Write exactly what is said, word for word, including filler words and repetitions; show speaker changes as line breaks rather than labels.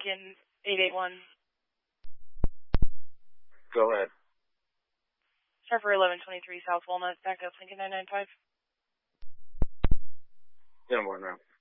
Lincoln eight eight one.
Go ahead.
Start for eleven twenty-three South Walnut, back up Lincoln nine nine five.
Yeah, more now.